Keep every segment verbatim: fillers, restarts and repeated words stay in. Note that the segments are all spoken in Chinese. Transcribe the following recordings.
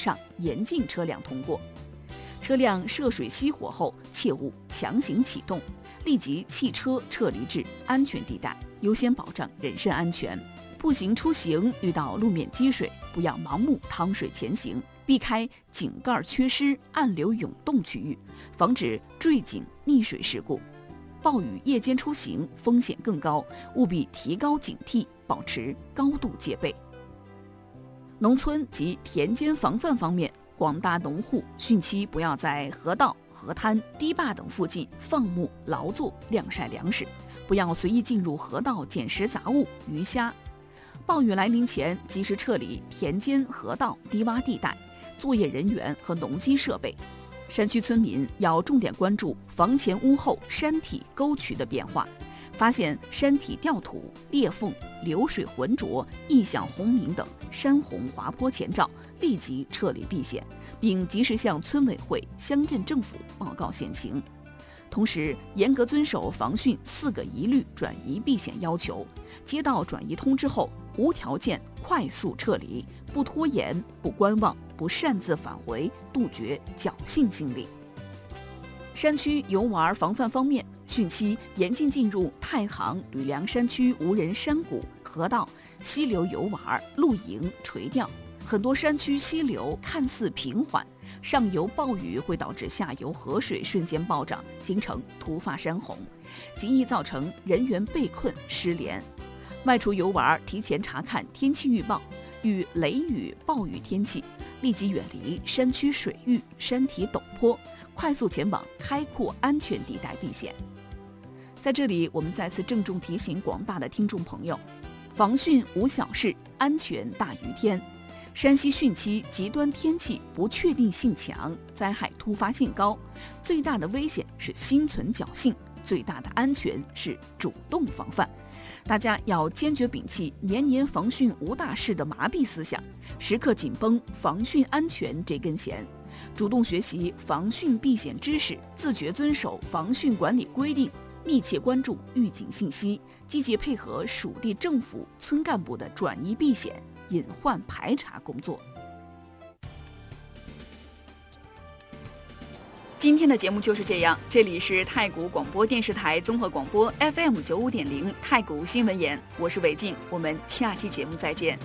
上严禁车辆通过。车辆涉水熄火后，切勿强行启动，立即弃车撤离至安全地带，优先保障人身安全。步行出行遇到路面积水，不要盲目趟水前行，避开井盖缺失、暗流涌动区域，防止坠井溺水事故。暴雨夜间出行风险更高，务必提高警惕，保持高度戒备。农村及田间防范方面，广大农户汛期不要在河道、河滩、堤坝等附近放牧劳作晾晒粮食，不要随意进入河道捡拾杂物、鱼虾。暴雨来临前，及时撤离田间、河道、低洼地带、作业人员和农机设备。山区村民要重点关注房前屋后山体沟渠的变化，发现山体掉土、裂缝、流水浑浊、异象红明等山洪滑坡前兆，立即撤离避险，并及时向村委会、乡镇政府报告险情。同时，严格遵守防汛四个一律转移避险要求，接到转移通知后，无条件快速撤离，不拖延、不观望、不擅自返回，杜绝侥幸心理。山区游玩防范方面，汛期严禁进入太行、吕梁山区无人山谷、河道、溪流游玩、露营、垂钓。很多山区溪流看似平缓，上游暴雨会导致下游河水瞬间暴涨，形成突发山洪，极易造成人员被困失联。外出游玩，提前查看天气预报，遇雷雨、暴雨天气，立即远离山区水域、山体陡坡，快速前往开阔安全地带避险。在这里，我们再次郑重提醒广大的听众朋友，防汛无小事，安全大于天。山西汛期极端天气不确定性强，灾害突发性高，最大的危险是心存侥幸，最大的安全是主动防范。大家要坚决摒弃年年防汛无大事的麻痹思想，时刻紧绷防汛安全这根弦，主动学习防汛避险知识，自觉遵守防汛管理规定，密切关注预警信息，积极配合属地政府、村干部的转移避险、隐患排查工作。今天的节目就是这样，这里是太谷广播电视台综合广播 F M 九五点零太谷新闻眼，我是韦静，我们下期节目再见。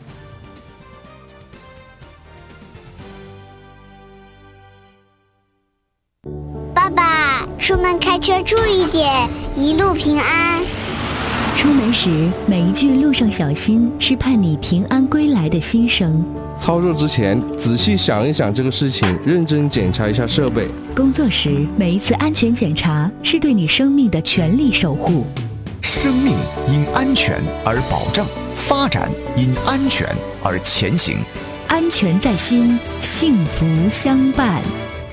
爸爸，出门开车注意点，一路平安。 出门时每一句路上小心是盼你平安归来的心声。 操作之前仔细想一想这个事情，认真检查一下设备。 工作时每一次安全检查是对你生命的全力守护。 生命因安全而保障，发展因安全而前行。 安全在心，幸福相伴。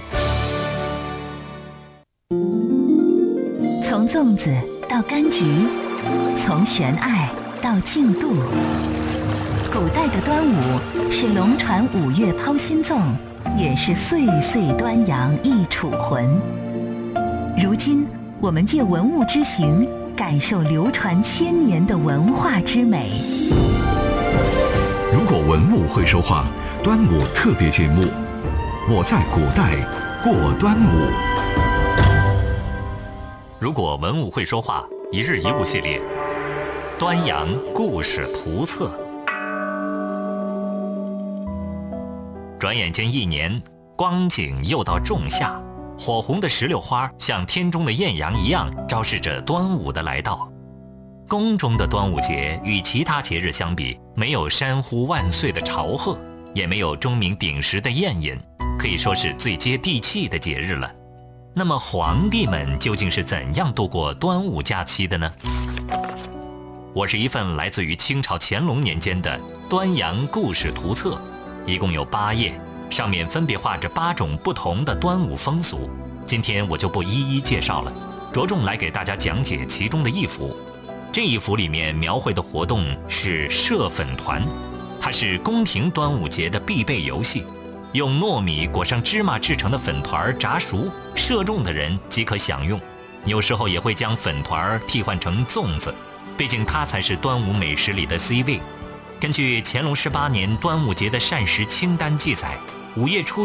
从粽子到柑橘，从悬爱到竞渡。古代的端午是龙船五岳抛心粽，也是岁岁端阳忆楚魂。如今我们借文物之行，感受流传千年的文化之美。 如果文物会说话，端午特别节目，我在古代过端午。 如果文物会说话，一日一物系列，端阳故事图册。转眼间一年，光景又到仲夏，火红的石榴花像天中的艳阳一样，昭示着端午的来到。宫中的端午节与其他节日相比，没有山呼万岁的朝贺，也没有钟鸣鼎食的宴饮，可以说是最接地气的节日了。那么皇帝们究竟是怎样度过端午假期的呢？我是一份来自于清朝乾隆年间的端阳故事图册，一共有八页，上面分别画着八种不同的端午风俗。今天我就不一一介绍了，着重来给大家讲解其中的一幅。这一幅里面描绘的活动是射粉团，它是宫廷端午节的必备游戏。用糯米裹上芝麻制成的粉团炸熟，射中的人即可享用。有时候也会将粉团替换成粽子，毕竟它才是端午美食里的 C 位。根据乾隆十八年端午节的膳食清单记载， 午夜初